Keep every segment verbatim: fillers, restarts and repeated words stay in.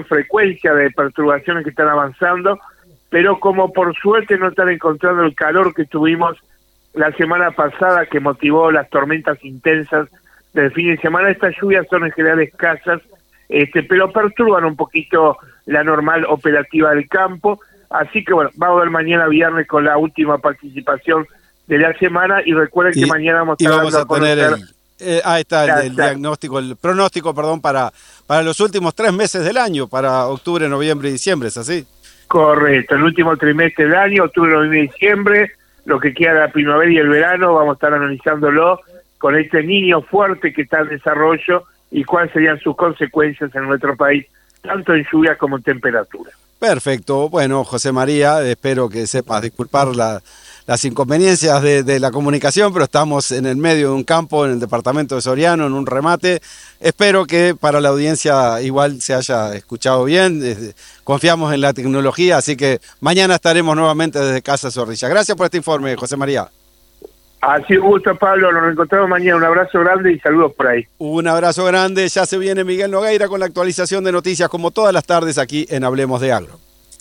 frecuencia de perturbaciones que están avanzando, pero como por suerte no están encontrando el calor que tuvimos la semana pasada que motivó las tormentas intensas del fin de semana, estas lluvias son en general escasas, este, pero perturban un poquito la normal operativa del campo, así que bueno, vamos a ver mañana viernes con la última participación de la semana, y recuerden y, que mañana vamos a, y vamos a tener el, eh, ahí está el, el diagnóstico, el pronóstico, perdón, para, para los últimos tres meses del año, para octubre, noviembre y diciembre, ¿es así? Correcto, el último trimestre del año, octubre, noviembre y diciembre, lo que queda de la primavera y el verano, vamos a estar analizándolo con este niño fuerte que está en desarrollo y cuáles serían sus consecuencias en nuestro país, tanto en lluvia como en temperatura. Perfecto. Bueno, José María, espero que sepas disculpar la, las inconveniencias de, de la comunicación, pero estamos en el medio de un campo, en el departamento de Soriano, en un remate. Espero que para la audiencia igual se haya escuchado bien. Confiamos en la tecnología, así que mañana estaremos nuevamente desde Casa Zorrilla. Gracias por este informe, José María. Así un gusto, Pablo, nos encontramos mañana, un abrazo grande y saludos por ahí. Un abrazo grande, ya se viene Miguel Nogueira con la actualización de noticias como todas las tardes aquí en Hablemos de Agro.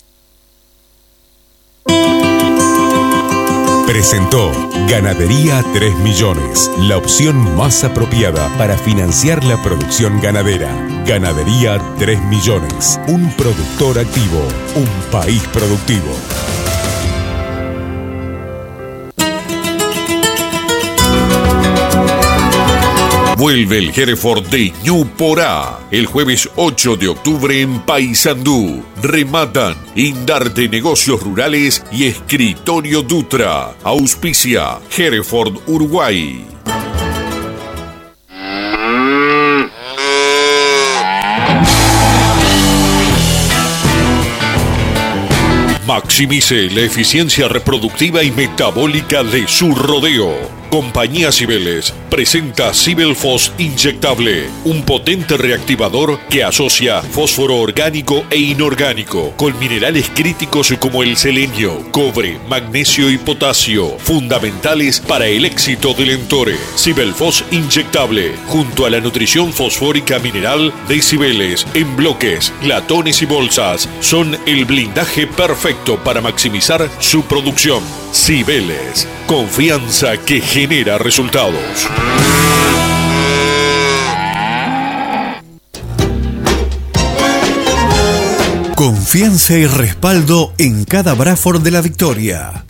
Presentó Ganadería tres millones, la opción más apropiada para financiar la producción ganadera. Ganadería tres millones, un productor activo, un país productivo. Vuelve el Hereford de Ñuporá el jueves ocho de octubre en Paysandú. Rematan Indarte Negocios Rurales y Escritorio Dutra. Auspicia Hereford Uruguay. Maximice la eficiencia reproductiva y metabólica de su rodeo. Compañía Cibeles presenta Cibelfos inyectable, un potente reactivador que asocia fósforo orgánico e inorgánico con minerales críticos como el selenio, cobre, magnesio y potasio, fundamentales para el éxito del entore. Cibelfos inyectable, junto a la nutrición fosfórica mineral de Cibeles, en bloques, latones y bolsas, son el blindaje perfecto para maximizar su producción. Cibeles, confianza que genera resultados. Confianza y respaldo en cada Braford de la victoria.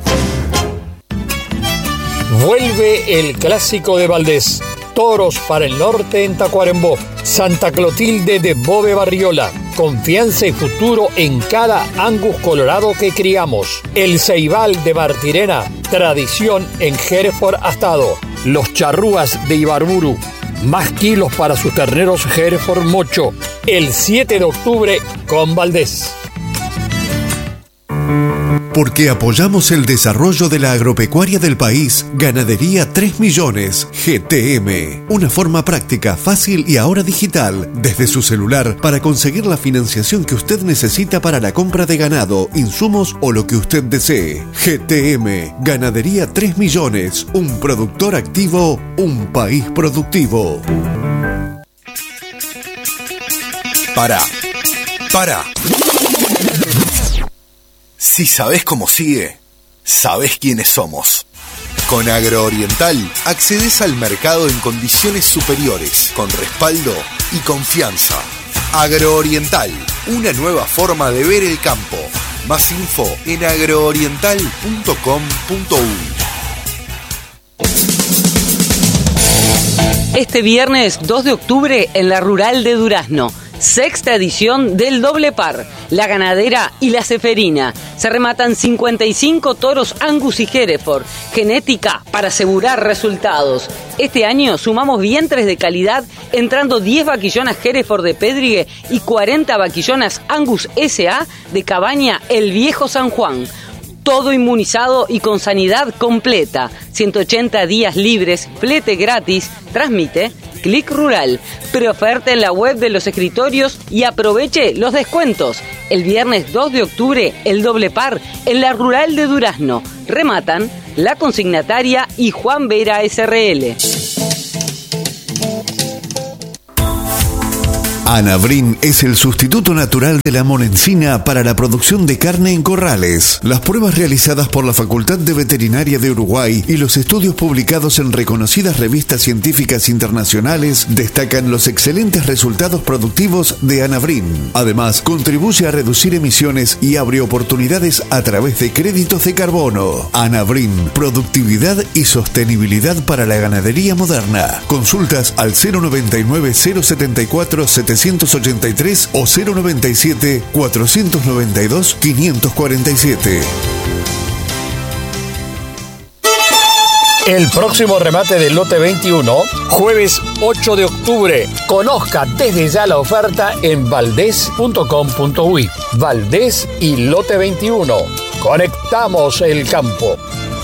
Vuelve el clásico de Valdés. Toros para el norte en Tacuarembó. Santa Clotilde de Bove Barriola. Confianza y futuro en cada Angus colorado que criamos. El Ceibal de Martirena. Tradición en Hereford Astado. Los Charrúas de Ibarburu. Más kilos para sus terneros Hereford Mocho. El siete de octubre con Valdés. Porque apoyamos el desarrollo de la agropecuaria del país, Ganadería tres millones, G T M. Una forma práctica, fácil y ahora digital, desde su celular, para conseguir la financiación que usted necesita para la compra de ganado, insumos o lo que usted desee. G T M, Ganadería tres millones, un productor activo, un país productivo. Para, para. Si sabés cómo sigue, sabés quiénes somos. Con Agrooriental accedes al mercado en condiciones superiores, con respaldo y confianza. Agrooriental, una nueva forma de ver el campo. Más info en agrooriental punto com punto uy. Este viernes dos de octubre en la Rural de Durazno. Sexta edición del Doble Par, La Ganadera y La Ceferina. Se rematan cincuenta y cinco toros Angus y Hereford, genética para asegurar resultados. Este año sumamos vientres de calidad, entrando diez vaquillonas Hereford de Pedrigue y cuarenta vaquillonas Angus S A de Cabaña El Viejo San Juan. Todo inmunizado y con sanidad completa. ciento ochenta días libres, flete gratis. Transmite Clic Rural. Preoferta en la web de los escritorios y aproveche los descuentos. El viernes dos de octubre, el Doble Par en la Rural de Durazno. Rematan La Consignataria y Juan Vera S R L. Anabrin es el sustituto natural de la monencina para la producción de carne en corrales. Las pruebas realizadas por la Facultad de Veterinaria de Uruguay y los estudios publicados en reconocidas revistas científicas internacionales destacan los excelentes resultados productivos de Anabrin. Además, contribuye a reducir emisiones y abre oportunidades a través de créditos de carbono. Anabrin, productividad y sostenibilidad para la ganadería moderna. Consultas al cero noventa y nueve, cero setenta y cuatro, setecientos ochenta y tres o cero noventa y siete, cuatrocientos noventa y dos, quinientos cuarenta y siete. El próximo remate del lote veintiuno, jueves ocho de octubre. Conozca desde ya la oferta en valdés punto com punto uy. Valdés y lote veintiuno. Conectamos el campo.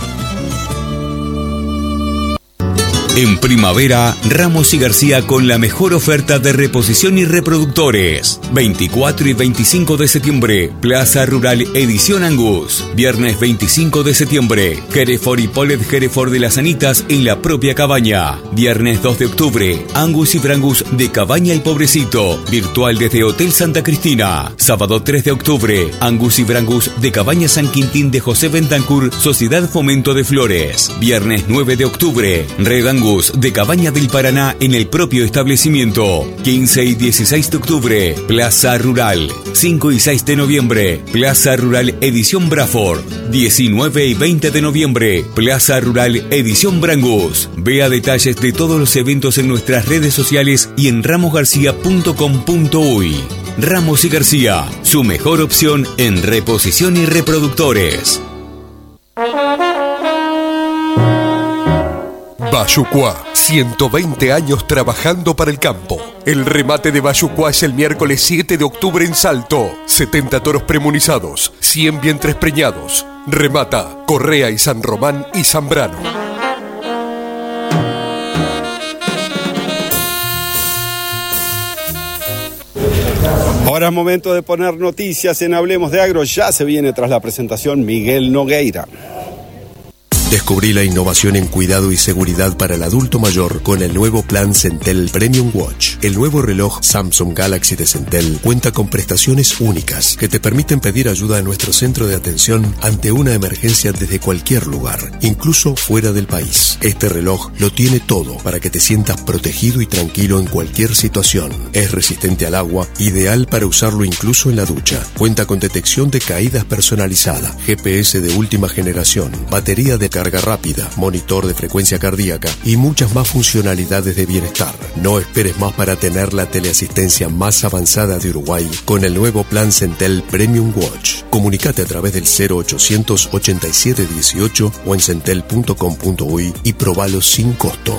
En primavera, Ramos y García con la mejor oferta de reposición y reproductores. veinticuatro y veinticinco de septiembre, Plaza Rural Edición Angus. Viernes veinticinco de septiembre, Hereford y Polet Hereford de las Anitas en la propia cabaña. Viernes dos de octubre, Angus y Brangus de Cabaña El Pobrecito, virtual desde Hotel Santa Cristina. Sábado tres de octubre, Angus y Brangus de Cabaña San Quintín de José Bentancur, Sociedad Fomento de Flores. Viernes nueve de octubre, Red Angus de Cabaña del Paraná en el propio establecimiento. quince y dieciséis de octubre, Plaza Rural. cinco y seis de noviembre, Plaza Rural Edición Braford. diecinueve y veinte de noviembre, Plaza Rural Edición Brangus. Vea detalles de todos los eventos en nuestras redes sociales y en ramos garcía punto com punto uy. Ramos y García, su mejor opción en reposición y reproductores. Bayucuá, ciento veinte años trabajando para el campo. El remate de Bayucuá es el miércoles siete de octubre en Salto. setenta toros premunizados, cien vientres preñados. Remata Correa y San Román y Zambrano. Ahora es momento de poner noticias en Hablemos de Agro. Ya se viene tras la presentación Miguel Nogueira. Descubrí la innovación en cuidado y seguridad para el adulto mayor con el nuevo plan Centel Premium Watch. El nuevo reloj Samsung Galaxy de Centel cuenta con prestaciones únicas que te permiten pedir ayuda a nuestro centro de atención ante una emergencia desde cualquier lugar, incluso fuera del país. Este reloj lo tiene todo para que te sientas protegido y tranquilo en cualquier situación. Es resistente al agua, ideal para usarlo incluso en la ducha. Cuenta con detección de caídas personalizada, G P S de última generación, batería de carga rápida, monitor de frecuencia cardíaca y muchas más funcionalidades de bienestar. No esperes más para tener la teleasistencia más avanzada de Uruguay con el nuevo plan Centel Premium Watch. Comunicate a través del cero ochocientos ochenta y siete dieciocho o en centel punto com punto uy y probalo sin costo.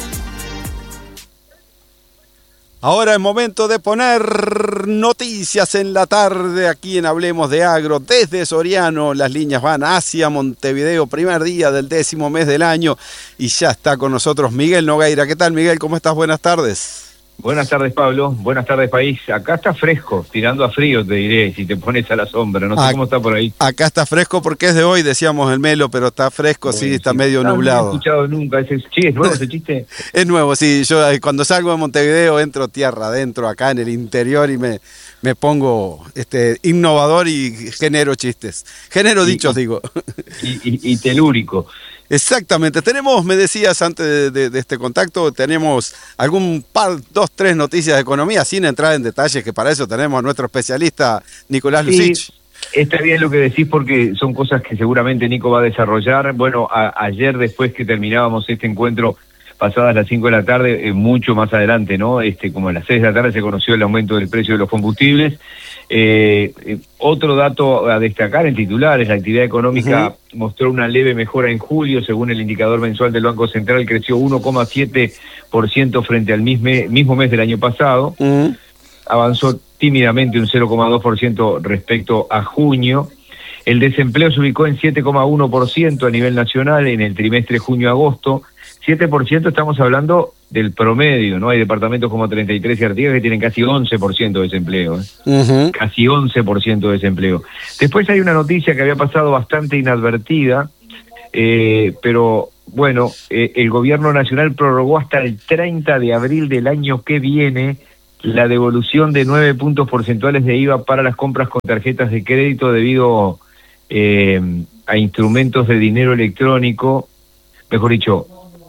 Ahora es momento de poner noticias en la tarde aquí en Hablemos de Agro. Desde Soriano las líneas van hacia Montevideo, primer día del décimo mes del año, y ya está con nosotros Miguel Nogueira. ¿Qué tal, Miguel? ¿Cómo estás? Buenas tardes. Buenas tardes, Pablo. Buenas tardes, país. Acá está fresco, tirando a frío, te diré, si te pones a la sombra. No sé a, cómo está por ahí. Acá está fresco porque es de hoy, decíamos el Melo, pero está fresco, bueno, sí, está sí, medio no, nublado. No he escuchado nunca ese sí, ¿es nuevo ese chiste? Es nuevo, sí. Yo cuando salgo de Montevideo entro tierra adentro, acá en el interior, y me, me pongo este innovador y genero chistes. Genero y, dichos, digo. Y, y, y telúrico. Exactamente. Tenemos, me decías antes de, de, de este contacto, tenemos algún par, dos, tres noticias de economía, sin entrar en detalles, que para eso tenemos a nuestro especialista Nicolás sí, Lucich. Está bien lo que decís porque son cosas que seguramente Nico va a desarrollar. Bueno, a, ayer después que terminábamos este encuentro, pasadas las cinco de la tarde, eh, mucho más adelante, ¿no? Este, como a las seis de la tarde se conoció el aumento del precio de los combustibles. Eh, eh, otro dato a destacar en titulares, la actividad económica uh-huh. mostró una leve mejora en julio, según el indicador mensual del Banco Central, creció uno coma siete por ciento frente al mismo, mismo mes del año pasado, uh-huh. avanzó tímidamente un cero coma dos por ciento respecto a junio. El desempleo se ubicó en siete coma uno por ciento a nivel nacional en el trimestre junio-agosto. siete por ciento estamos hablando del promedio, ¿no? Hay departamentos como treinta y tres y Artigas que tienen casi once por ciento de desempleo, ¿eh? Uh-huh. Casi once por ciento de desempleo. Después hay una noticia que había pasado bastante inadvertida, eh, pero bueno, eh, el gobierno nacional prorrogó hasta el treinta de abril del año que viene la devolución de nueve puntos porcentuales de I V A para las compras con tarjetas de crédito debido eh, a instrumentos de dinero electrónico, mejor dicho,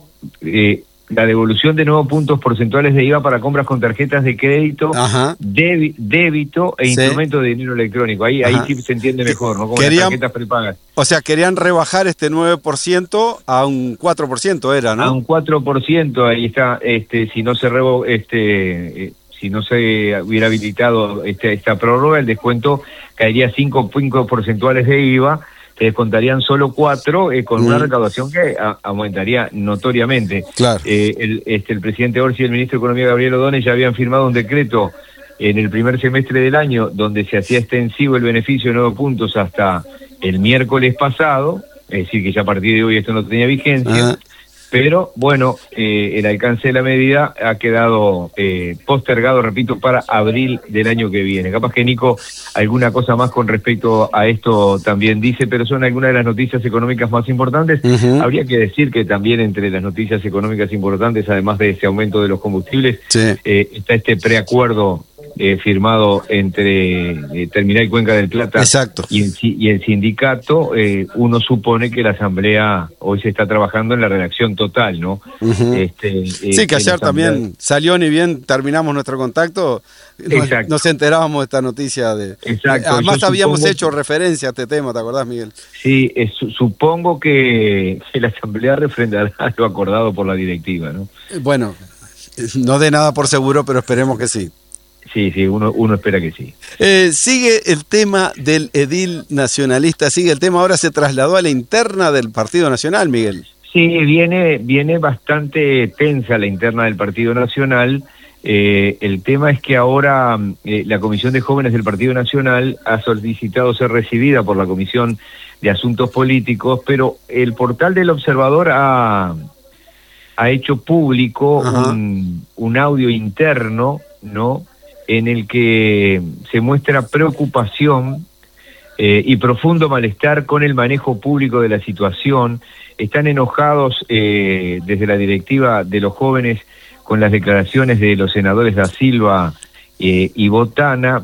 eh, la devolución de nuevos puntos porcentuales de I V A para compras con tarjetas de crédito, debi- débito e Sí. instrumentos de dinero electrónico. Ahí, ahí Ajá. sí se entiende mejor, ¿no? Como Querían- las tarjetas prepagas. O sea, querían rebajar este nueve por ciento a un cuatro por ciento, era, ¿no? A un cuatro por ciento, ahí está, este, si no se revo, este, eh, si no se hubiera habilitado este, esta prórroga, el descuento caería cinco puntos porcentuales de I V A, te descontarían solo cuatro, eh, con Mm. una recaudación que a- aumentaría notoriamente. Claro. Eh, el, este, el presidente Orsi y el ministro de Economía Gabriel O'Donnell ya habían firmado un decreto en el primer semestre del año donde se hacía extensivo el beneficio de nueve puntos hasta el miércoles pasado, es decir, que ya a partir de hoy esto no tenía vigencia. Ajá. Pero bueno, eh, el alcance de la medida ha quedado eh, postergado, repito, para abril del año que viene. Capaz que Nico alguna cosa más con respecto a esto también dice, pero son algunas de las noticias económicas más importantes. Ujú. Habría que decir que también entre las noticias económicas importantes, además de ese aumento de los combustibles, Sí. eh, está este preacuerdo eh, firmado entre eh, Terminal Cuenca del Plata Exacto. y el, si- y el sindicato. Eh, uno supone que la asamblea hoy se está trabajando en la redacción total, ¿no? Ujú. Este, eh, Sí, que la ayer asamblea- también salió, ni bien terminamos nuestro contacto, nos, Exacto. nos enterábamos de esta noticia. de Exacto, Además yo habíamos supongo hecho que- referencia a este tema, ¿te acordás, Miguel? Sí, eh, su- supongo que, que la asamblea refrendará lo acordado por la directiva, ¿no? Eh, Bueno, no dé nada por seguro, pero esperemos que sí. Sí, sí, uno, uno espera que sí. Eh, sigue el tema del edil nacionalista, sigue el tema, ahora se trasladó a la interna del Partido Nacional, Miguel. Sí, viene, viene bastante tensa la interna del Partido Nacional. Eh, el tema es que ahora eh, la Comisión de Jóvenes del Partido Nacional ha solicitado ser recibida por la Comisión de Asuntos Políticos, pero el portal del Observador ha, ha hecho público un, un audio interno, ¿no?, en el que se muestra preocupación eh, y profundo malestar con el manejo público de la situación. Están enojados eh, desde la directiva de los jóvenes con las declaraciones de los senadores Da Silva eh, y Botana,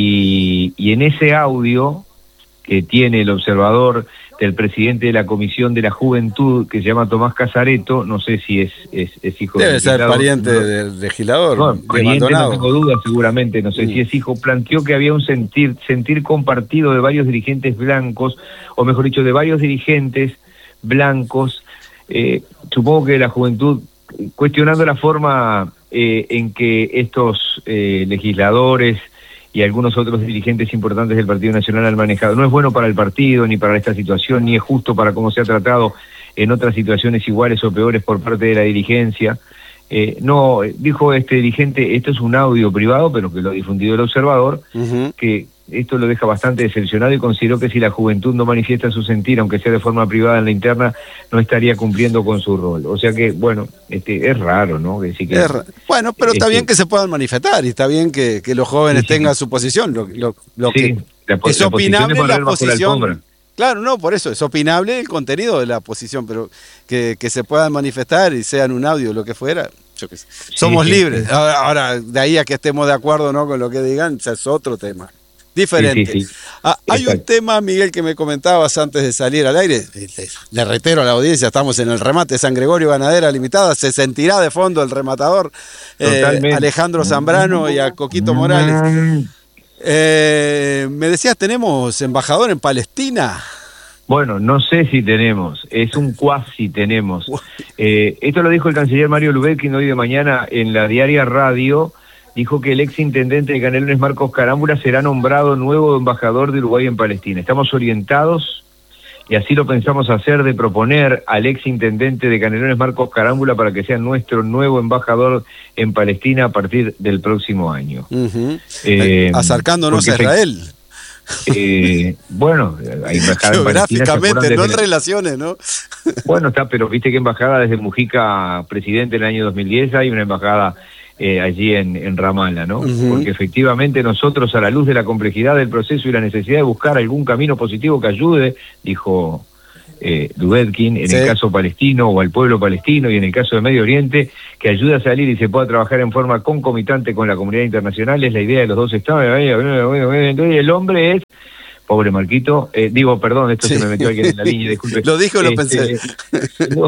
y, y en ese audio que tiene el Observador del presidente de la Comisión de la Juventud, que se llama Tomás Casareto, no sé si es, es, es hijo Debe del ser legislador, pariente no, del legislador, no, de pariente, no Maldonado. tengo dudas, seguramente, no sé Mm. si es hijo. Planteó que había un sentir, sentir compartido de varios dirigentes blancos, o mejor dicho, de varios dirigentes blancos, eh, supongo que de la juventud, cuestionando la forma eh, en que estos eh, legisladores y algunos otros dirigentes importantes del Partido Nacional han manejado. No es bueno para el partido, ni para esta situación, ni es justo para cómo se ha tratado en otras situaciones iguales o peores por parte de la dirigencia. Eh, no, dijo este dirigente, esto es un audio privado, pero que lo ha difundido el Observador, Ujú. que esto lo deja bastante decepcionado y consideró que si la juventud no manifiesta su sentir, aunque sea de forma privada en la interna, no estaría cumpliendo con su rol. O sea que, bueno, este es raro, ¿no? Decir que, Es ra- bueno, pero está este, bien que se puedan manifestar y está bien que, que los jóvenes Sí, sí. tengan su posición. Lo, lo- lo sí, que la, po- es la posición opinable es la poner bajo la alfombra. posición. Claro, no, por eso es opinable el contenido de la posición, pero que, que se puedan manifestar y sean un audio, lo que fuera. Yo qué sé. Somos sí, libres. sí. Ahora, ahora, de ahí a que estemos de acuerdo no con lo que digan, ya es otro tema. Diferente. Sí, sí, sí. Ah, hay un Exacto. tema, Miguel, que me comentabas antes de salir al aire. Le reitero a la audiencia, estamos en el remate San Gregorio Ganadera Limitada. Se sentirá de fondo el rematador eh, Totalmente. Alejandro Zambrano y a Coquito Morales. Eh, me decías, ¿tenemos embajador en Palestina? Bueno, no sé si tenemos, es un cuasi tenemos. Eh, esto lo dijo el canciller Mario Lubetkin hoy de mañana en la diaria Radio. Dijo que el ex intendente de Canelones, Marcos Carámbula, será nombrado nuevo embajador de Uruguay en Palestina. Estamos orientados, y así lo pensamos hacer, de proponer al ex intendente de Canelones, Marcos Carámbula, para que sea nuestro nuevo embajador en Palestina a partir del próximo año. Uh-huh. Eh, Acercándonos a porque Israel. Eh, bueno, hay embajada en Palestina, ¿se acuerdan Geográficamente, no en desde- relaciones, ¿no? Bueno, está, pero viste que embajada desde Mujica, presidente en el año dos mil diez, hay una embajada eh, allí en, en Ramallah, ¿no? Ujú. Porque efectivamente nosotros, a la luz de la complejidad del proceso y la necesidad de buscar algún camino positivo que ayude, dijo eh, Dubetkin, en sí. el caso palestino o al pueblo palestino, y en el caso de Medio Oriente, que ayuda a salir y se pueda trabajar en forma concomitante con la comunidad internacional, es la idea de los dos estados. Entonces el hombre es... Pobre Marquito, eh, digo, perdón, esto sí. Se me metió alguien en la línea, disculpe. Lo dijo, lo este, pensé. No,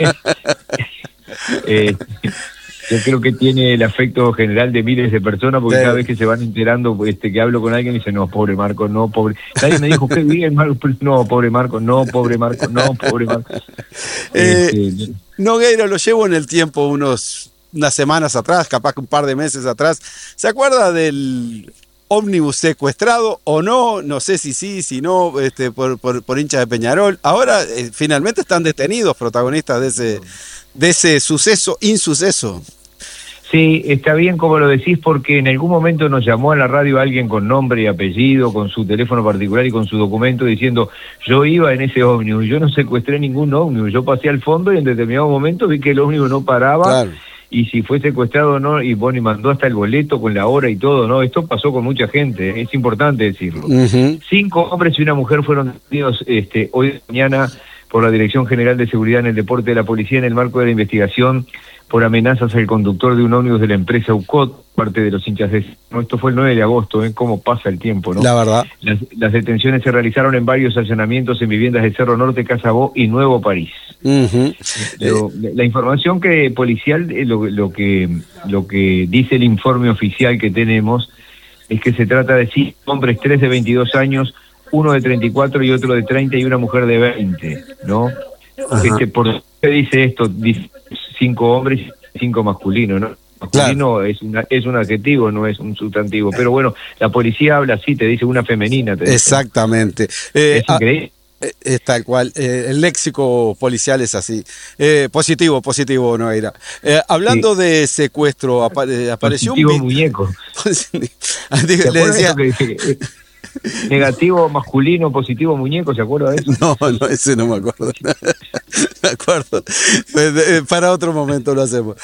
eh, yo creo que tiene el afecto general de miles de personas, porque sí. Cada vez que se van enterando, este, que hablo con alguien, dicen, no, pobre Marco, no, pobre... Nadie me dijo, qué bien, Marco, no, pobre Marco, no, pobre Marco, no, pobre Marco. Eh, este, Nogueira, lo llevo en el tiempo unos unas semanas atrás, capaz que un par de meses atrás. ¿Se acuerda del ómnibus secuestrado o no? No sé si sí, si no, este, por, por, por hinchas de Peñarol. Ahora eh, finalmente están detenidos protagonistas de ese, de ese suceso, insuceso. Sí, está bien como lo decís, porque en algún momento nos llamó a la radio alguien con nombre y apellido, con su teléfono particular y con su documento, diciendo, yo iba en ese ómnibus, yo no secuestré ningún ómnibus, yo pasé al fondo y en determinado momento vi que el ómnibus no paraba, claro. Y si fue secuestrado o no, y bueno, y mandó hasta el boleto con la hora y todo, ¿no? Esto pasó con mucha gente, es importante decirlo. Uh-huh. Cinco hombres y una mujer fueron detenidos este, hoy mañana por la Dirección General de Seguridad en el Deporte de la Policía en el marco de la investigación por amenazas al conductor de un ómnibus de la empresa U C O T, parte de los hinchas de... No, esto fue el nueve de agosto, ¿eh? Cómo pasa el tiempo, ¿no? La verdad. Las, las detenciones se realizaron en varios allanamientos en viviendas de Cerro Norte, Casabó y Nuevo París. Uh-huh. Lo, la información que policial, lo, lo que lo que dice el informe oficial que tenemos, es que se trata de cinco hombres, tres de veintidós años, uno de treinta y cuatro y otro de treinta y una mujer de veinte, ¿no? Este, ¿por qué dice esto? Dice cinco hombres y cinco masculinos, ¿no? Masculino, claro. es, una, es un adjetivo, no es un sustantivo. Pero bueno, la policía habla así, te dice una femenina. Te Exactamente. Eh, es increíble. Es tal cual, eh, el léxico policial es así. Eh, positivo, positivo, Nogueira. Eh, hablando sí. de secuestro, apare, apareció positivo un... muñeco. Le decía... Que dice, negativo masculino, positivo muñeco, ¿se acuerda de eso? No, no, ese no me acuerdo. Me acuerdo. Para otro momento lo hacemos.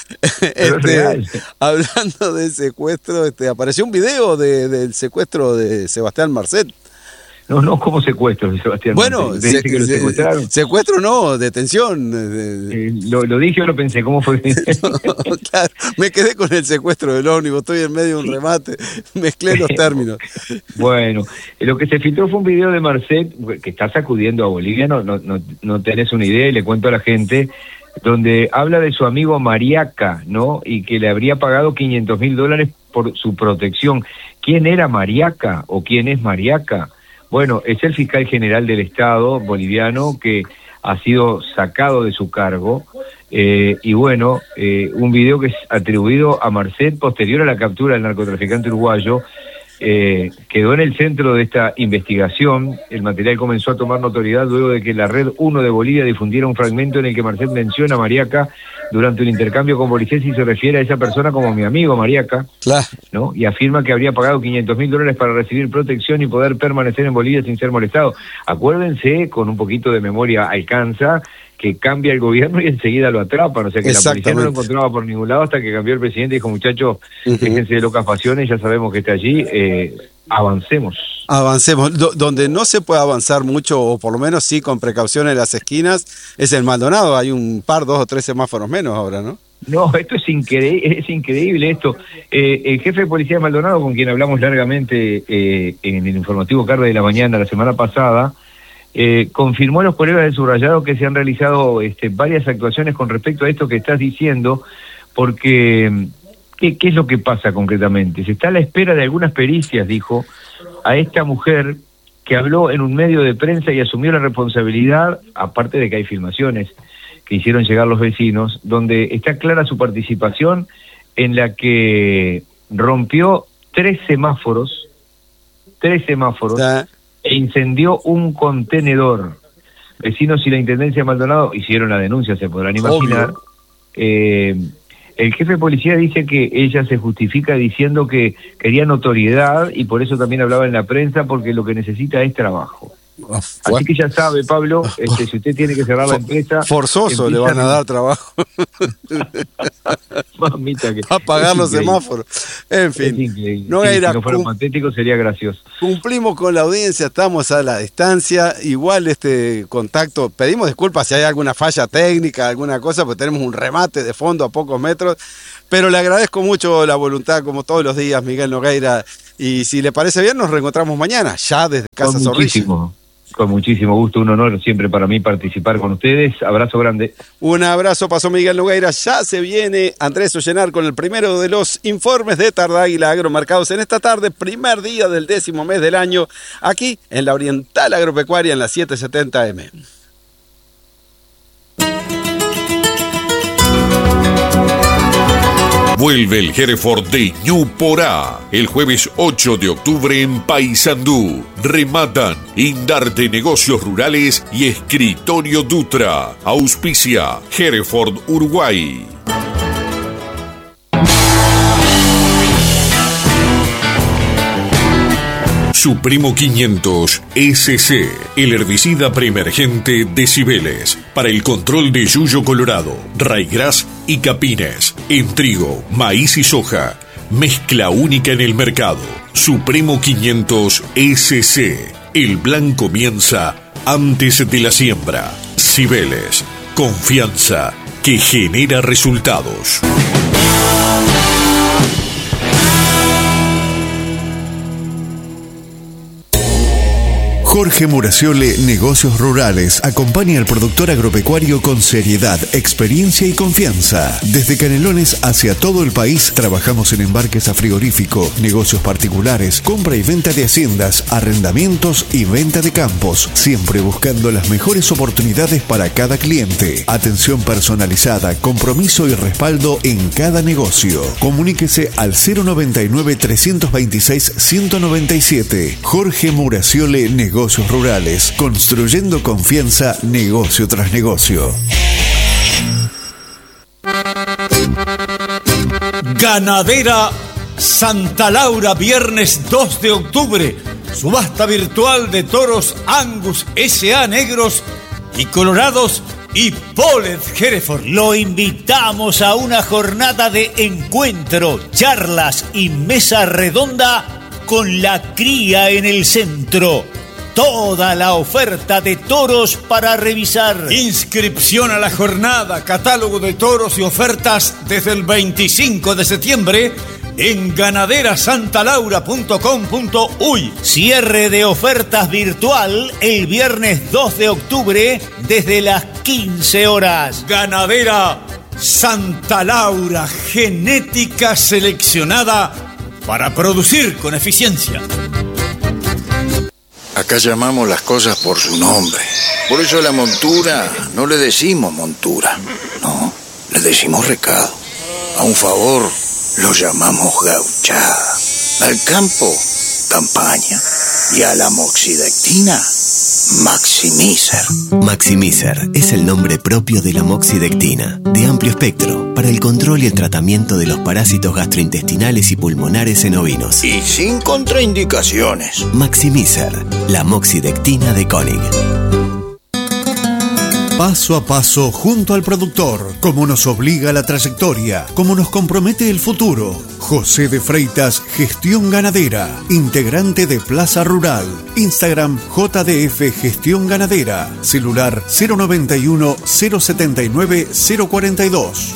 Este, hablando de secuestro, este, apareció un video de, del secuestro de Sebastián Marcet. No, no, ¿cómo secuestro, Sebastián? Bueno, se, que lo se, secuestraron? Secuestro no, detención. Eh, lo, lo dije o lo pensé, ¿cómo fue? No, claro, me quedé con el secuestro del ómnibus, estoy en medio de un remate, mezclé los términos. Bueno, lo que se filtró fue un video de Marcet, que está sacudiendo a Bolivia, no, no, no, no tenés una idea, y le cuento a la gente, donde habla de su amigo Mariaca, ¿no? Y que le habría pagado quinientos mil dólares por su protección. ¿Quién era Mariaca o quién es Mariaca? Bueno, es el fiscal general del Estado boliviano que ha sido sacado de su cargo eh, y bueno, eh, un video que es atribuido a Marcet posterior a la captura del narcotraficante uruguayo eh, quedó en el centro de esta investigación. El material comenzó a tomar notoriedad luego de que la Red uno de Bolivia difundiera un fragmento en el que Marcet menciona a Mariaca durante un intercambio con policías y se refiere a esa persona como mi amigo Mariaca, claro, ¿no? Y afirma que habría pagado quinientos mil dólares para recibir protección y poder permanecer en Bolivia sin ser molestado. Acuérdense, con un poquito de memoria alcanza, que cambia el gobierno y enseguida lo atrapan, o sea que la policía no lo encontraba por ningún lado hasta que cambió el presidente y dijo, muchachos, uh-huh. déjense de locas pasiones, ya sabemos que está allí, eh, avancemos. Avancemos. Do- donde no se puede avanzar mucho, o por lo menos sí con precaución en las esquinas, es el Maldonado, hay un par, dos o tres semáforos menos ahora, ¿no? No, esto es increíble, es increíble esto. Eh, el jefe de policía de Maldonado, con quien hablamos largamente eh, en el informativo Carve de la mañana la semana pasada, Eh, confirmó a los colegas del subrayado que se han realizado este, varias actuaciones con respecto a esto que estás diciendo, porque ¿qué, qué es lo que pasa concretamente? Se está a la espera de algunas pericias, dijo, a esta mujer que habló en un medio de prensa y asumió la responsabilidad, aparte de que hay filmaciones que hicieron llegar los vecinos, donde está clara su participación en la que rompió tres semáforos, tres semáforos, ¿Ah? e incendió un contenedor. Vecinos y la Intendencia de Maldonado hicieron la denuncia, se podrán imaginar. Eh, el jefe de policía dice que ella se justifica diciendo que quería notoriedad y por eso también hablaba en la prensa, porque lo que necesita es trabajo. Así que ya sabe, Pablo, este, si usted tiene que cerrar la empresa... Forzoso le van a dar trabajo. Mamita que... A pagar los semáforos. En fin. No, sí, si no fuera patético sería gracioso. Cumplimos con la audiencia, estamos a la distancia. Igual este contacto, pedimos disculpas si hay alguna falla técnica, alguna cosa, porque tenemos un remate de fondo a pocos metros. Pero le agradezco mucho la voluntad, como todos los días, Miguel Nogueira. Y si le parece bien, nos reencontramos mañana, ya desde Casa Con Zorrilla. Muchísimo, con muchísimo gusto, un honor siempre para mí participar con ustedes. Abrazo grande. Un abrazo, pasó Miguel Nogueira. Ya se viene Andrés Ollenar con el primero de los informes de Tardáguila Agromercados en esta tarde, primer día del décimo mes del año, aquí en la Oriental Agropecuaria en la setecientos setenta eme. Vuelve el Hereford de Ñuporá el jueves ocho de octubre en Paysandú. Rematan Indarte Negocios Rurales y Escritorio Dutra. Auspicia Hereford Uruguay. Supremo quinientos S C, el herbicida preemergente de Cibeles, para el control de yuyo colorado, raigrás y capines, en trigo, maíz y soja, mezcla única en el mercado. Supremo quinientos S C, el plan comienza antes de la siembra. Cibeles, confianza que genera resultados. Jorge Muraciole, Negocios Rurales, acompaña al productor agropecuario con seriedad, experiencia y confianza. Desde Canelones hacia todo el país, trabajamos en embarques a frigorífico, negocios particulares, compra y venta de haciendas, arrendamientos y venta de campos, siempre buscando las mejores oportunidades para cada cliente. Atención personalizada, compromiso y respaldo en cada negocio. Comuníquese al cero noventa y nueve, trescientos veintiséis, ciento noventa y siete. Jorge Muraciole, Negocios Rurales, construyendo confianza negocio tras negocio. Ganadera Santa Laura, viernes dos de octubre, subasta virtual de toros Angus S A negros y colorados y Polet Hereford. Lo invitamos a una jornada de encuentro, charlas y mesa redonda con la cría en el centro. Toda la oferta de toros para revisar. Inscripción a la jornada, catálogo de toros y ofertas desde el veinticinco de septiembre en ganadera santa laura punto com punto uy. Cierre de ofertas virtual el viernes dos de octubre desde las quince horas. Ganadera Santa Laura, genética seleccionada para producir con eficiencia. Acá llamamos las cosas por su nombre. Por eso a la montura no le decimos montura, no, le decimos recado. A un favor lo llamamos gauchada. Al campo, campaña. Y a la moxidectina, Maximizer. Maximizer es el nombre propio de la moxidectina, de amplio espectro, para el control y el tratamiento de los parásitos gastrointestinales y pulmonares en ovinos. Y sin contraindicaciones. Maximizer, la moxidectina de Koenig. Paso a paso junto al productor, como nos obliga la trayectoria, como nos compromete el futuro. José de Freitas, Gestión Ganadera, integrante de Plaza Rural. Instagram J D F Gestión Ganadera. Celular cero noventa y uno, cero setenta y nueve, cero cuarenta y dos.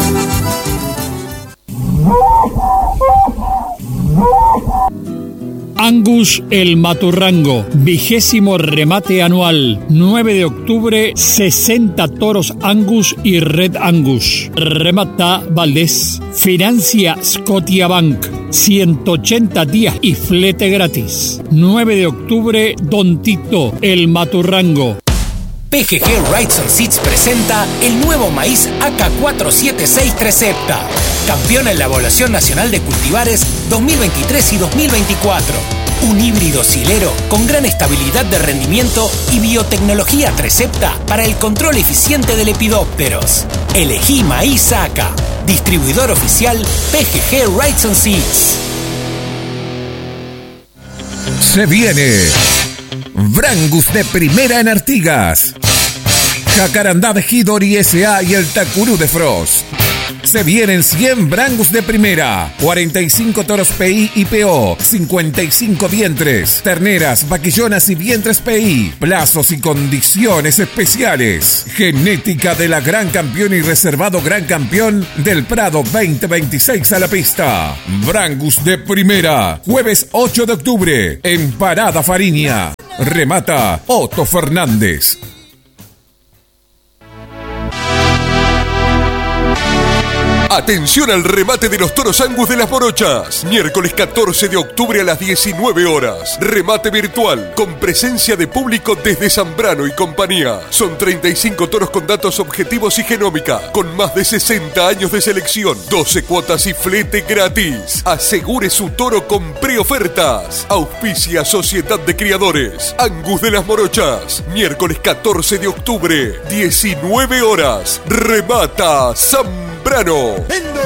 Angus El Maturrango, vigésimo remate anual, nueve de octubre, sesenta toros Angus y Red Angus. Remata Valdés, financia Scotiabank, ciento ochenta días y flete gratis. nueve de octubre, Don Tito El Maturrango. P G G Rides and Seeds presenta el nuevo maíz A K cuatro siete seis Trecepta, campeón en la Evaluación Nacional de Cultivares dos mil veintitrés y dos mil veinticuatro. Un híbrido silero con gran estabilidad de rendimiento y biotecnología Trecepta para el control eficiente de lepidópteros. Elegí maíz A K, distribuidor oficial P G G Rides and Seeds. Se viene Brangus de primera en Artigas. Jacarandá de Hidori S A y el Tacurú de Frost. Se vienen cien Brangus de primera, cuarenta y cinco toros P I y P O, cincuenta y cinco vientres, terneras, vaquillonas y vientres P I, plazos y condiciones especiales. Genética de la Gran Campeón y reservado Gran Campeón del Prado veinte veintiséis a la pista. Brangus de primera, jueves ocho de octubre, en Parada Fariña. Remata Otto Fernández. Atención al remate de los toros Angus de las Morochas. Miércoles catorce de octubre a las diecinueve horas. Remate virtual con presencia de público desde Zambrano y compañía. Son treinta y cinco toros con datos objetivos y genómica, con más de sesenta años de selección, doce cuotas y flete gratis. Asegure su toro con preofertas. Auspicia Sociedad de Criadores Angus de las Morochas. Miércoles catorce de octubre, diecinueve horas. Remata Zambrano.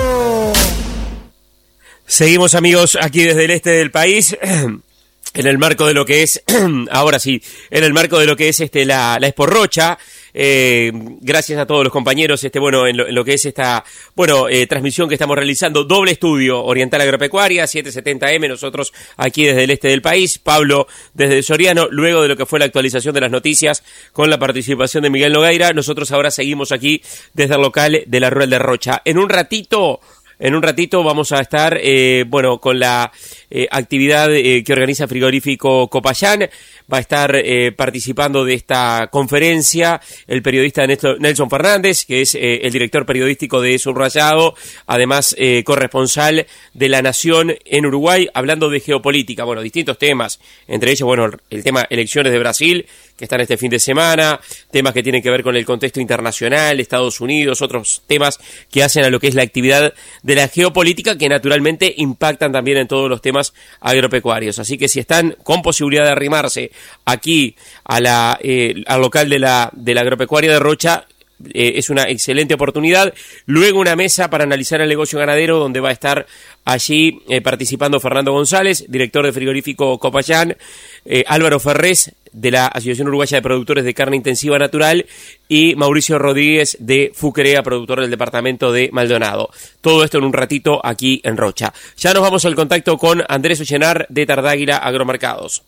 Seguimos, amigos, aquí desde el este del país, en el marco de lo que es, ahora sí, en el marco de lo que es este la, la Expo Rocha. Eh, gracias a todos los compañeros, este bueno, en lo, en lo que es esta, bueno, eh, transmisión que estamos realizando, doble estudio, Oriental Agropecuaria, setecientos setenta eme, nosotros aquí desde el este del país, Pablo desde Soriano, luego de lo que fue la actualización de las noticias con la participación de Miguel Nogueira, nosotros ahora seguimos aquí desde el local de la Rural de Rocha. En un ratito... En un ratito vamos a estar, eh, bueno, con la eh, actividad eh, que organiza Frigorífico Copayán. Va a estar eh, participando de esta conferencia el periodista Nelson Fernández, que es eh, el director periodístico de Subrayado, además eh, corresponsal de La Nación en Uruguay, hablando de geopolítica. Bueno, distintos temas, entre ellos, bueno, el tema elecciones de Brasil, que están este fin de semana, temas que tienen que ver con el contexto internacional, Estados Unidos, otros temas que hacen a lo que es la actividad de la geopolítica, que naturalmente impactan también en todos los temas agropecuarios. Así que si están con posibilidad de arrimarse aquí a la, eh, al local de la, de la agropecuaria de Rocha, Eh, es una excelente oportunidad. Luego una mesa para analizar el negocio ganadero, donde va a estar allí eh, participando Fernando González, director de Frigorífico Copayán, eh, Álvaro Ferrés, de la Asociación Uruguaya de Productores de Carne Intensiva Natural, y Mauricio Rodríguez de Fucrea, productor del departamento de Maldonado. Todo esto en un ratito aquí en Rocha. Ya nos vamos al contacto con Andrés Ollenar de Tardáguila Agromercados.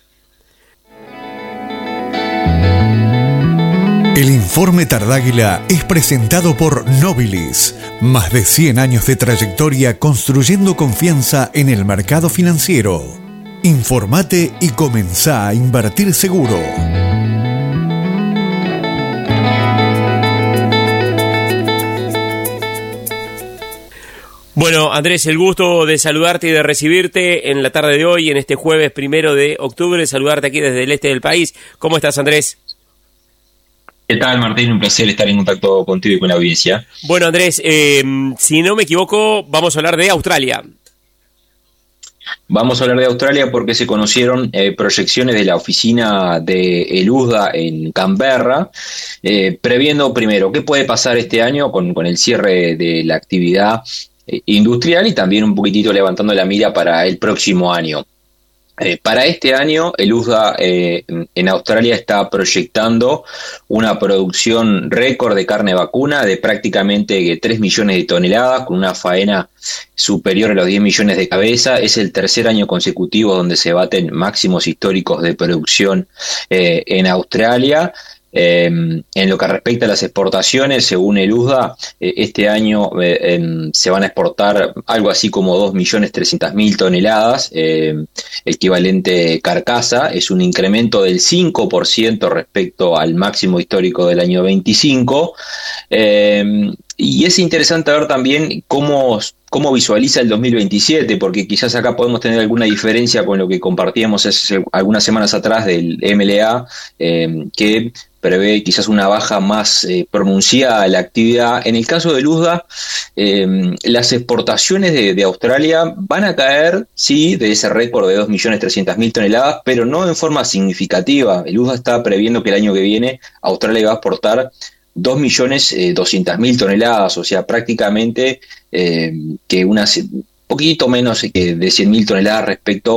El informe Tardáguila es presentado por Nobilis. Más de cien años de trayectoria construyendo confianza en el mercado financiero. Informate y comenzá a invertir seguro. Bueno, Andrés, el gusto de saludarte y de recibirte en la tarde de hoy, en este jueves primero de octubre, saludarte aquí desde el este del país. ¿Cómo estás, Andrés? ¿Qué tal, Martín? Un placer estar en contacto contigo y con la audiencia. Bueno, Andrés, eh, si no me equivoco, vamos a hablar de Australia. Vamos a hablar de Australia porque se conocieron eh, proyecciones de la oficina de el U S D A en Canberra, eh, previendo primero qué puede pasar este año con, con el cierre de la actividad eh, industrial, y también un poquitito levantando la mira para el próximo año. Eh, para este año, el U S D A eh, en Australia está proyectando una producción récord de carne vacuna de prácticamente tres millones de toneladas, con una faena superior a los diez millones de cabeza. Es el tercer año consecutivo donde se baten máximos históricos de producción eh, en Australia. Eh, en lo que respecta a las exportaciones, según el U S D A, eh, este año eh, eh, se van a exportar algo así como dos millones trescientas mil toneladas, eh, equivalente carcasa. Es un incremento del cinco por ciento respecto al máximo histórico del año veinticinco. Eh, y es interesante ver también cómo... cómo visualiza el dos mil veintisiete, porque quizás acá podemos tener alguna diferencia con lo que compartíamos hace algunas semanas atrás del M L A, eh, que prevé quizás una baja más eh, pronunciada de la actividad. En el caso del U S D A, eh, las exportaciones de, de Australia van a caer, sí, de ese récord de dos millones trescientas mil toneladas, pero no en forma significativa. El U S D A está previendo que el año que viene Australia va a exportar dos millones doscientas mil toneladas, o sea, prácticamente eh, que unas poquito menos que de cien mil toneladas respecto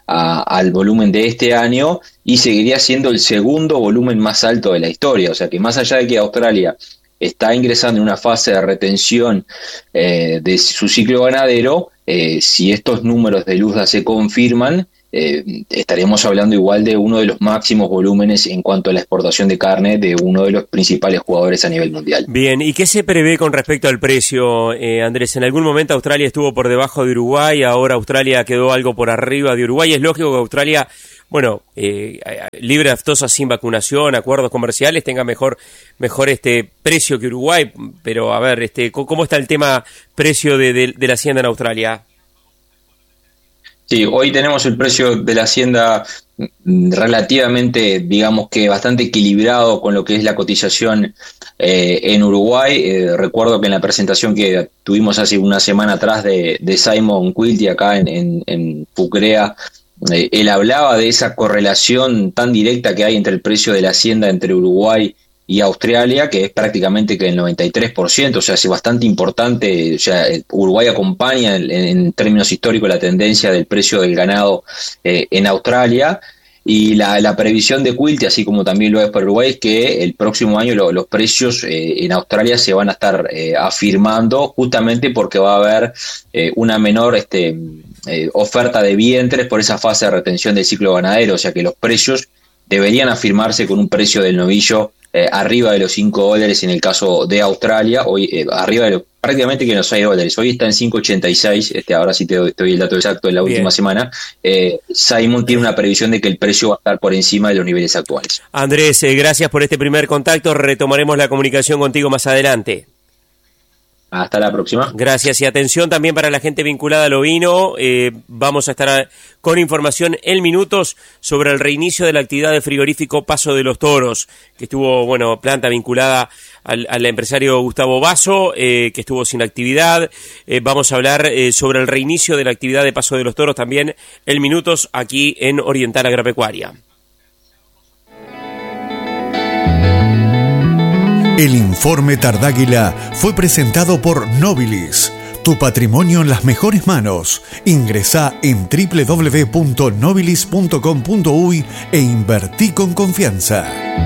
a, al volumen de este año y seguiría siendo el segundo volumen más alto de la historia. O sea que más allá de que Australia está ingresando en una fase de retención eh, de su ciclo ganadero, eh, si estos números de Luzda se confirman, eh, estaremos hablando igual de uno de los máximos volúmenes en cuanto a la exportación de carne de uno de los principales jugadores a nivel mundial. Bien, ¿y qué se prevé con respecto al precio, eh, Andrés? En algún momento Australia estuvo por debajo de Uruguay, ahora Australia quedó algo por arriba de Uruguay. Es lógico que Australia, bueno, eh, libre de aftosa, sin vacunación, acuerdos comerciales, tenga mejor mejor este precio que Uruguay, pero a ver, este ¿cómo está el tema precio de, de, de la hacienda en Australia? Sí, hoy tenemos el precio de la hacienda relativamente, digamos que bastante equilibrado con lo que es la cotización eh, en Uruguay. Eh, recuerdo que en la presentación que tuvimos hace una semana atrás de, de Simon Quilty acá en, en, en Pucrea, eh, él hablaba de esa correlación tan directa que hay entre el precio de la hacienda entre Uruguay y Australia, que es prácticamente que el noventa y tres por ciento, o sea, es bastante importante. O sea, Uruguay acompaña en, en términos históricos la tendencia del precio del ganado eh, en Australia, y la, la previsión de Quilty, así como también lo es para Uruguay, es que el próximo año lo, los precios eh, en Australia se van a estar eh, afirmando, justamente porque va a haber eh, una menor este, eh, oferta de vientres por esa fase de retención del ciclo ganadero, o sea que los precios deberían afirmarse con un precio del novillo Eh, arriba de los cinco dólares en el caso de Australia, hoy eh, arriba de los, prácticamente que los seis dólares, hoy está en cinco ochenta y seis, este, ahora sí te doy, te doy el dato exacto de la Bien. última semana. eh, Simon tiene una previsión de que el precio va a estar por encima de los niveles actuales. Andrés, eh, gracias por este primer contacto, retomaremos la comunicación contigo más adelante. Hasta la próxima. Gracias, y atención también para la gente vinculada al ovino, eh, vamos a estar a, con información en minutos sobre el reinicio de la actividad de frigorífico Paso de los Toros, que estuvo, bueno, planta vinculada al, al empresario Gustavo Basso, eh, que estuvo sin actividad. Eh, vamos a hablar eh, sobre el reinicio de la actividad de Paso de los Toros también en minutos aquí en Oriental Agropecuaria. El informe Tardáguila fue presentado por Nobilis. Tu patrimonio en las mejores manos. Ingresá en doble u doble u doble u punto nobilis punto com punto uy e invertí con confianza.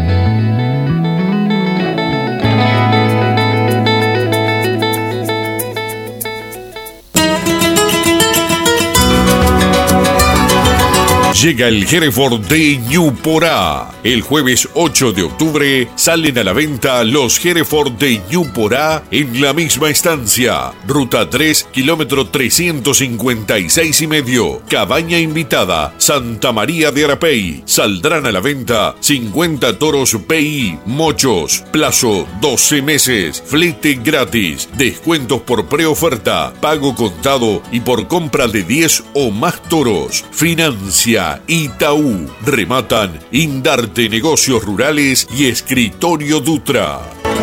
Llega el Hereford de Ñuporá. El jueves ocho de octubre salen a la venta los Hereford de Ñuporá en la misma estancia. Ruta tres, kilómetro trescientos cincuenta y seis y medio. Cabaña invitada, Santa María de Arapey. Saldrán a la venta cincuenta toros P I, mochos. Plazo doce meses. Flete gratis. Descuentos por preoferta, pago contado y por compra de diez o más toros. Financia Itaú. Rematan Indarte Negocios Rurales y Escritorio Dutra.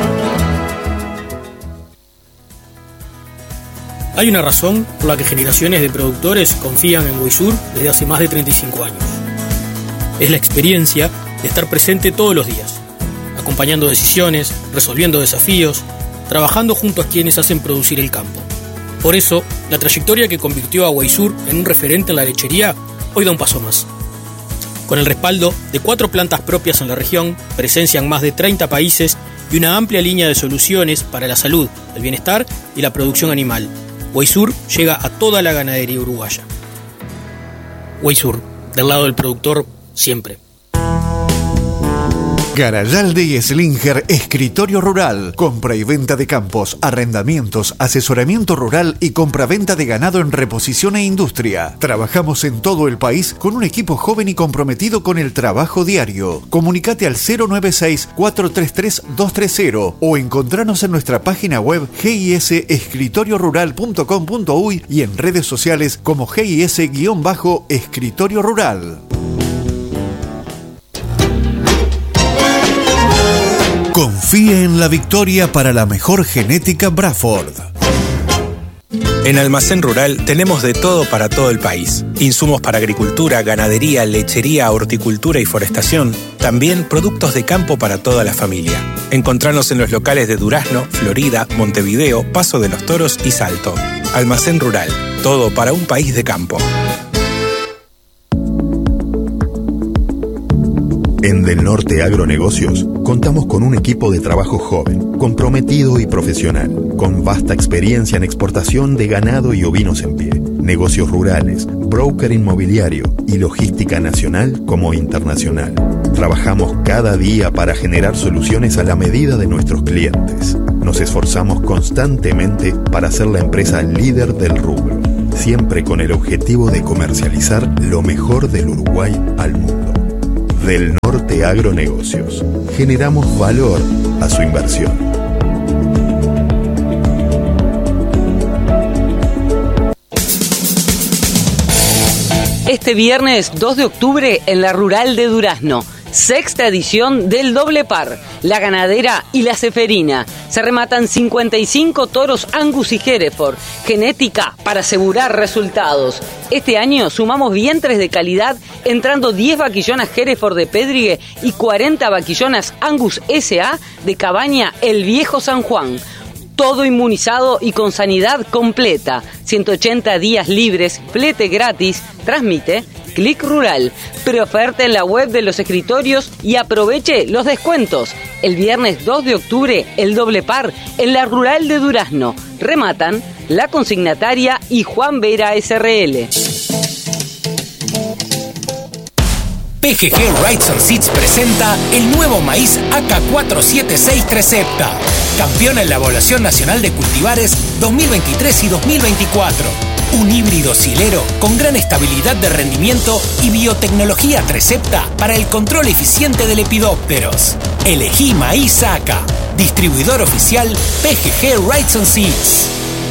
Hay una razón por la que generaciones de productores confían en Weisur desde hace más de treinta y cinco años. Es la experiencia de estar presente todos los días, acompañando decisiones, resolviendo desafíos, trabajando junto a quienes hacen producir el campo. Por eso, la trayectoria que convirtió a Weisur en un referente en la lechería hoy da un paso más. Con el respaldo de cuatro plantas propias en la región, presencia en más de treinta países y una amplia línea de soluciones para la salud, el bienestar y la producción animal, Weisur llega a toda la ganadería uruguaya. Weisur, del lado del productor, siempre. Garayalde y Slinger Escritorio Rural. Compra y venta de campos, arrendamientos, asesoramiento rural y compra-venta de ganado en reposición e industria. Trabajamos en todo el país con un equipo joven y comprometido con el trabajo diario. Comunicate al cero nueve seis, cuatro tres tres, dos tres cero o encontranos en nuestra página web g i s escritorio rural punto com punto uy y en redes sociales como G I S-Escritorio Rural. Confíe en la victoria para la mejor genética Braford. En Almacén Rural tenemos de todo para todo el país. Insumos para agricultura, ganadería, lechería, horticultura y forestación. También productos de campo para toda la familia. Encontranos en los locales de Durazno, Florida, Montevideo, Paso de los Toros y Salto. Almacén Rural. Todo para un país de campo. En Del Norte Agronegocios contamos con un equipo de trabajo joven, comprometido y profesional, con vasta experiencia en exportación de ganado y ovinos en pie, negocios rurales, broker inmobiliario y logística nacional como internacional. Trabajamos cada día para generar soluciones a la medida de nuestros clientes. Nos esforzamos constantemente para ser la empresa líder del rubro, siempre con el objetivo de comercializar lo mejor del Uruguay al mundo. Del Norte Agronegocios. Generamos valor a su inversión. Este viernes dos de octubre en la Rural de Durazno, sexta edición del Doble Par, la ganadera y la ceferina. Se rematan cincuenta y cinco toros Angus y Hereford, genética para asegurar resultados. Este año sumamos vientres de calidad, entrando diez vaquillonas Hereford de Pedrigue y cuarenta vaquillonas Angus S A de Cabaña El Viejo San Juan. Todo inmunizado y con sanidad completa. ciento ochenta días libres, flete gratis. Transmite Clic Rural. Preoferta en la web de los escritorios y aproveche los descuentos. El viernes dos de octubre, el Doble Par en la Rural de Durazno. Rematan La Consignataria y Juan Vera S R L. P G G Rides and Seeds presenta el nuevo maíz A K cuatro siete seis Trecepta, campeón en la Evaluación Nacional de Cultivares dos mil veintitrés y dos mil veinticuatro. Un híbrido silero con gran estabilidad de rendimiento y biotecnología Trecepta para el control eficiente de lepidópteros. Elegí maíz A K, distribuidor oficial P G G Rides and Seeds.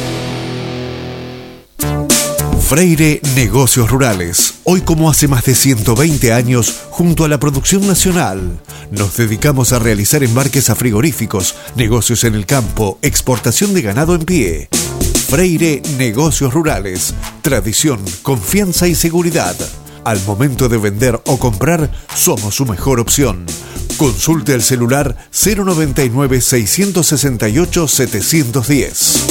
Freire Negocios Rurales. Hoy, como hace más de ciento veinte años, junto a la producción nacional, nos dedicamos a realizar embarques a frigoríficos, negocios en el campo, exportación de ganado en pie. Freire Negocios Rurales. Tradición, confianza y seguridad. Al momento de vender o comprar, somos su mejor opción. Consulte el celular cero noventa y nueve, seiscientos sesenta y ocho, setecientos diez.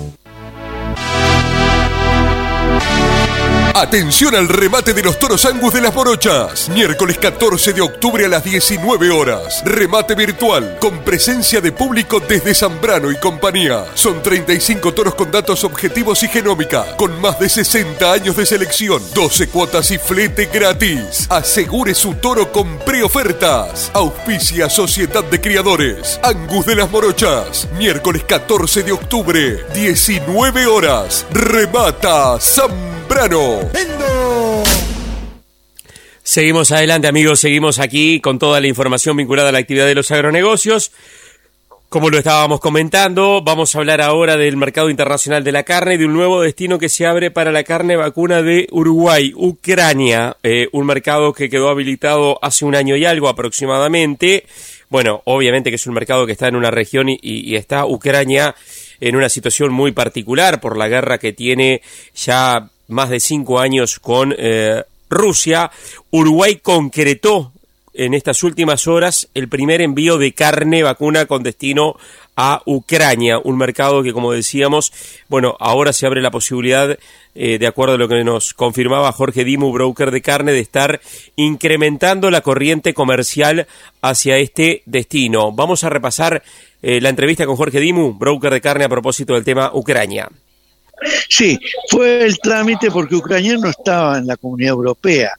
Atención al remate de los toros Angus de las Morochas. Miércoles catorce de octubre a las diecinueve horas. Remate virtual con presencia de público desde Zambrano y compañía. Son treinta y cinco toros con datos objetivos y genómica, con más de sesenta años de selección, doce cuotas y flete gratis. Asegure su toro con preofertas. Auspicia Sociedad de Criadores Angus de las Morochas. Miércoles catorce de octubre, diecinueve horas. Remata Zambrano. Seguimos adelante, amigos, seguimos aquí con toda la información vinculada a la actividad de los agronegocios. Como lo estábamos comentando, vamos a hablar ahora del mercado internacional de la carne y de un nuevo destino que se abre para la carne vacuna de Uruguay, Ucrania, eh, un mercado que quedó habilitado hace un año y algo aproximadamente. Bueno, obviamente que es un mercado que está en una región y, y está Ucrania en una situación muy particular por la guerra que tiene ya más de cinco años con eh, Rusia. Uruguay concretó en estas últimas horas el primer envío de carne vacuna con destino a Ucrania, un mercado que, como decíamos, bueno, ahora se abre la posibilidad, eh, de acuerdo a lo que nos confirmaba Jorge Dimu, broker de carne, de estar incrementando la corriente comercial hacia este destino. Vamos a repasar eh, la entrevista con Jorge Dimu, broker de carne, a propósito del tema Ucrania. Sí, fue el trámite porque Ucrania no estaba en la Comunidad Europea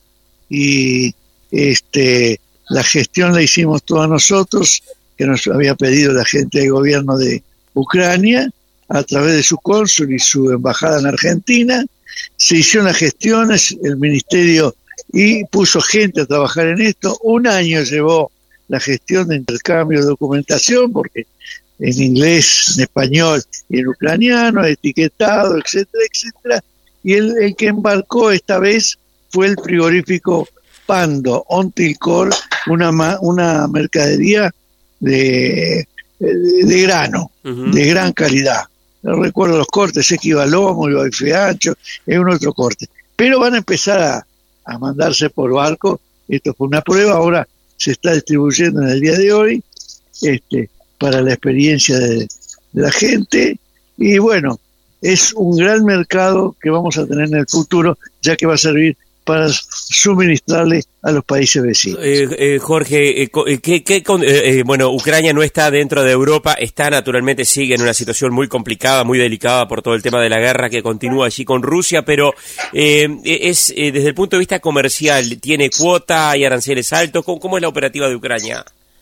y este la gestión la hicimos todos nosotros, que nos había pedido la gente del gobierno de Ucrania a través de su cónsul y su embajada en Argentina. Se hicieron las gestiones, el ministerio y puso gente a trabajar en esto. Un año llevó la gestión de intercambio de documentación, porque en inglés, en español y en ucraniano, etiquetado, etcétera, etcétera. Y el, el que embarcó esta vez fue el frigorífico Pando Ontilcor, una una mercadería de, de, de grano, uh-huh. de gran calidad. No recuerdo los cortes, es que iba lomo, iba bife ancho, es un otro corte. Pero van a empezar a, a mandarse por barco. Esto fue una prueba, ahora se está distribuyendo en el día de hoy, este para la experiencia de, de la gente, y bueno, es un gran mercado que vamos a tener en el futuro, ya que va a servir para suministrarle a los países vecinos. Eh, eh, Jorge, eh, ¿qué, qué, eh, eh, bueno, Ucrania no está dentro de Europa, está naturalmente, sigue en una situación muy complicada, muy delicada por todo el tema de la guerra que continúa allí con Rusia, pero eh, es eh, desde el punto de vista comercial, ¿tiene cuota, hay aranceles altos? ¿Cómo, cómo es la operativa de Ucrania?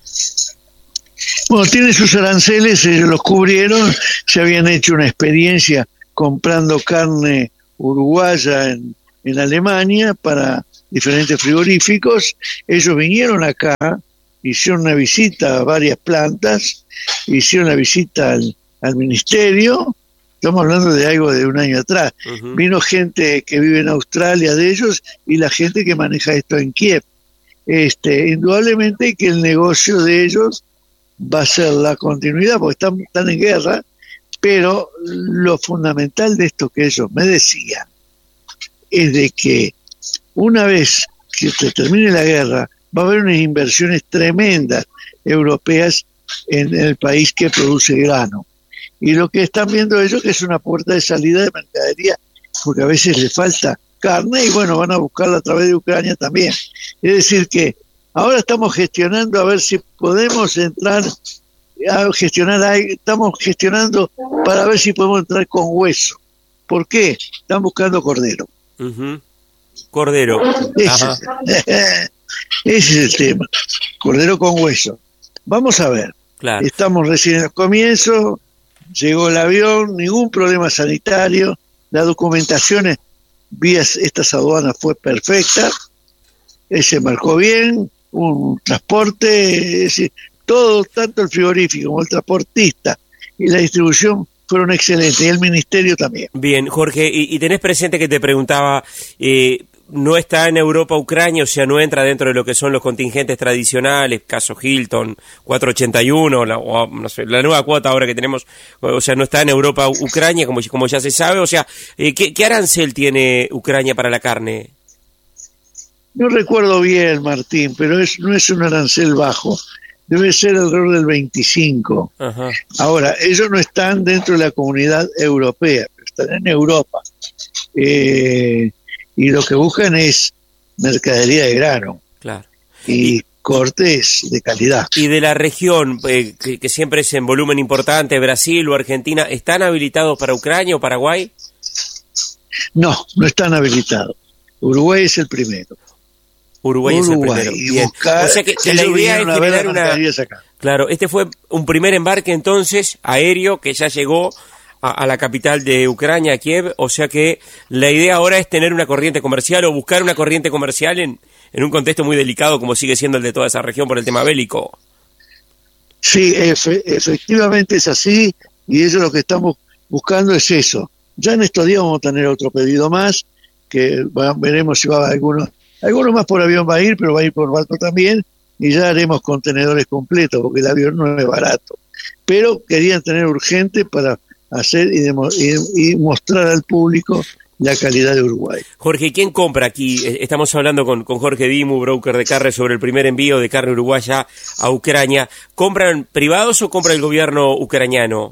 Bueno, tiene sus aranceles, ellos los cubrieron, se habían hecho una experiencia comprando carne uruguaya en, en Alemania para diferentes frigoríficos. Ellos vinieron acá, hicieron una visita a varias plantas, hicieron una visita al, al ministerio, estamos hablando de algo de un año atrás. Uh-huh. Vino gente que vive en Australia de ellos y la gente que maneja esto en Kiev. Este, indudablemente que el negocio de ellos va a ser la continuidad, porque están, están en guerra, pero lo fundamental de esto que ellos me decían es de que una vez que se termine la guerra, va a haber unas inversiones tremendas europeas en el país que produce grano. Y lo que están viendo ellos que es una puerta de salida de mercadería, porque a veces les falta carne y bueno, van a buscarla a través de Ucrania también. Es decir que ahora estamos gestionando a ver si podemos entrar a gestionar, estamos gestionando para ver si podemos entrar con hueso. ¿Por qué? Están buscando cordero. Uh-huh. Cordero. Ese, Ajá. Ese es el tema. Cordero con hueso. Vamos a ver. Claro. Estamos recién en el comienzo, llegó el avión, ningún problema sanitario, la documentación vía estas aduanas fue perfecta, se marcó bien, un transporte, es decir, todo, tanto el frigorífico como el transportista y la distribución fueron excelentes, y el ministerio también. Bien, Jorge, y, y tenés presente que te preguntaba, eh, no está en Europa Ucrania, o sea, no entra dentro de lo que son los contingentes tradicionales, caso Hilton, cuatrocientos ochenta y uno, la, o, no sé, la nueva cuota ahora que tenemos, o sea, no está en Europa Ucrania, como, como ya se sabe, o sea, eh, ¿qué, ¿qué arancel tiene Ucrania para la carne? No recuerdo bien, Martín, pero es, no es un arancel bajo. Debe ser alrededor del veinticinco. Ajá. Ahora, ellos no están dentro de la comunidad europea, pero están en Europa. Eh, y lo que buscan es mercadería de grano. Claro. Y, y cortes de calidad. Y de la región, eh, que, que siempre es en volumen importante, Brasil o Argentina, ¿están habilitados para Ucrania o Paraguay? No, no están habilitados. Uruguay es el primero. Uruguay, Uruguay es el primero. Bien. Buscar, o sea que, que la idea es generar una... Acá. Claro, este fue un primer embarque entonces aéreo que ya llegó a, a la capital de Ucrania, a Kiev, o sea que la idea ahora es tener una corriente comercial o buscar una corriente comercial en, en un contexto muy delicado como sigue siendo el de toda esa región por el tema bélico. Sí, efe, efectivamente es así, y eso lo que estamos buscando es eso. Ya en estos días vamos a tener otro pedido más, que bueno, veremos si va a algunos... Algunos más por avión va a ir, pero va a ir por barco también, y ya haremos contenedores completos, porque el avión no es barato. Pero querían tener urgente para hacer y, demo, y, y mostrar al público la calidad de Uruguay. Jorge, ¿quién compra aquí? Estamos hablando con, con Jorge Dimu, broker de carne, sobre el primer envío de carne uruguaya a Ucrania. ¿Compran privados o compra el gobierno ucraniano?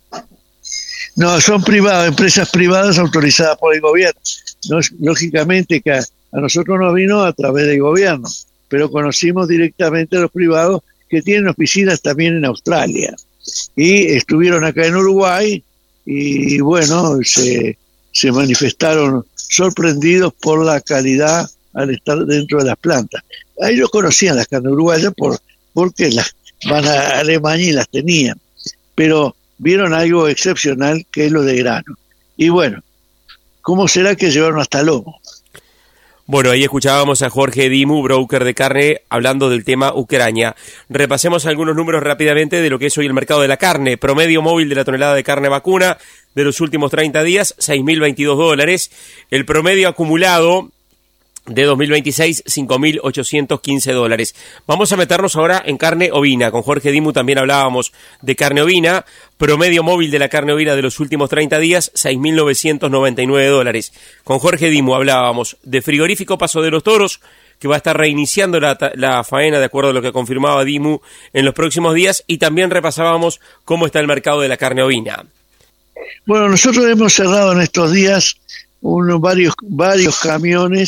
No, son privados, empresas privadas autorizadas por el gobierno. No, lógicamente que a, a nosotros nos vino a través del gobierno, pero conocimos directamente a los privados que tienen oficinas también en Australia. Y estuvieron acá en Uruguay y bueno, se, se manifestaron sorprendidos por la calidad al estar dentro de las plantas. A ellos conocían las carnes uruguayas por, porque las van a Alemania y las tenían, pero vieron algo excepcional que es lo de grano. Y bueno, ¿cómo será que llevaron hasta lomo? Bueno, ahí escuchábamos a Jorge Dimu, broker de carne, hablando del tema Ucrania. Repasemos algunos números rápidamente de lo que es hoy el mercado de la carne. Promedio móvil de la tonelada de carne vacuna de los últimos treinta días, seis mil veintidós dólares. El promedio acumulado de dos mil veintiséis, cinco mil ochocientos quince dólares. Vamos a meternos ahora en carne ovina. Con Jorge Dimu también hablábamos de carne ovina. Promedio móvil de la carne ovina de los últimos treinta días, seis mil novecientos noventa y nueve dólares. Con Jorge Dimu hablábamos de frigorífico Paso de los Toros, que va a estar reiniciando la, la faena, de acuerdo a lo que confirmaba Dimu, en los próximos días, y también repasábamos cómo está el mercado de la carne ovina. Bueno, nosotros hemos cerrado en estos días unos varios, varios camiones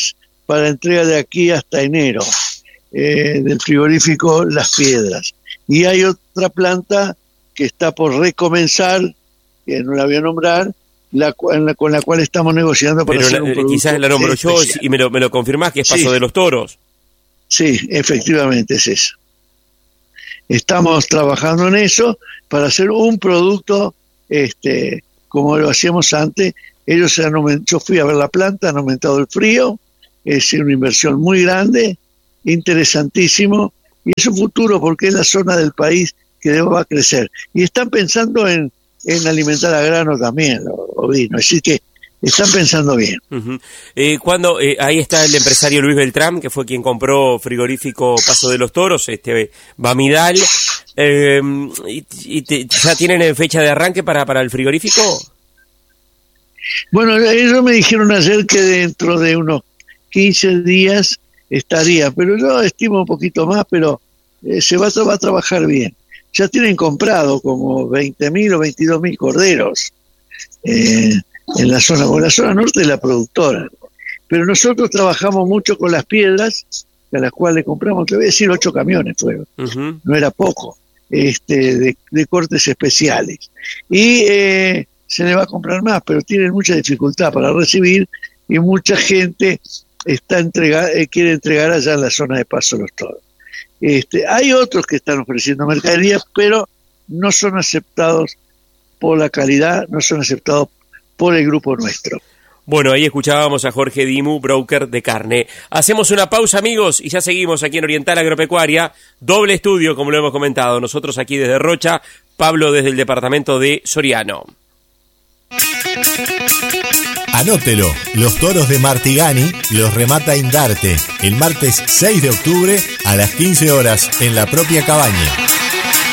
para entrega de aquí hasta enero, eh, del frigorífico Las Piedras. Y hay otra planta que está por recomenzar, que no la voy a nombrar, la, la, con la cual estamos negociando para Pero hacer la, un producto quizás la nombro yo especial. y me lo, me lo confirmás, que es Paso Sí. de los Toros. Sí, efectivamente es eso. Estamos trabajando en eso para hacer un producto este, como lo hacíamos antes. Ellos se han aumentado, yo fui a ver la planta, han aumentado el frío, es una inversión muy grande, interesantísimo, y es un futuro porque es la zona del país que va a crecer. Y están pensando en, en alimentar a grano también, los ovinos, así que están pensando bien. Uh-huh. eh, cuando eh, ahí está el empresario Luis Beltrán, que fue quien compró frigorífico Paso de los Toros, este Bamidal, eh, y, y te, ¿ya tienen fecha de arranque para, para el frigorífico? Bueno, ellos me dijeron ayer que dentro de unos quince días estaría, pero yo estimo un poquito más, pero eh, se va a, va a trabajar bien. Ya tienen comprado como veinte mil o veintidós mil corderos eh, en la zona, con la zona norte de la productora. Pero nosotros trabajamos mucho con Las Piedras, a las cuales compramos, te voy a decir, ocho camiones fueron, Uh-huh. no era poco, este, de, de cortes especiales. Y eh, se le va a comprar más, pero tienen mucha dificultad para recibir y mucha gente está entrega, eh, quiere entregar allá en la zona de Paso de los Toros. Este, hay otros que están ofreciendo mercaderías, pero no son aceptados por la calidad, no son aceptados por el grupo nuestro. Bueno, ahí escuchábamos a Jorge Dimu, broker de carne. Hacemos una pausa, amigos, y ya seguimos aquí en Oriental Agropecuaria. Doble estudio, como lo hemos comentado. Nosotros aquí desde Rocha, Pablo desde el departamento de Soriano. Anótelo, los toros de Martigani los remata Indarte el martes seis de octubre a las quince horas en la propia cabaña.